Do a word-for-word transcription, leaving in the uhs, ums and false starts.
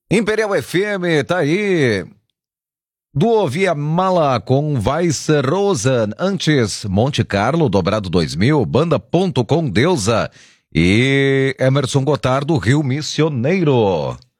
Imperial F M, tá aí. Do Via Mala com Weiss Rosen. Antes, Monte Carlo, Dobrado dois mil, Banda Ponto com Deusa. E Emerson Gotardo, Rio Missioneiro.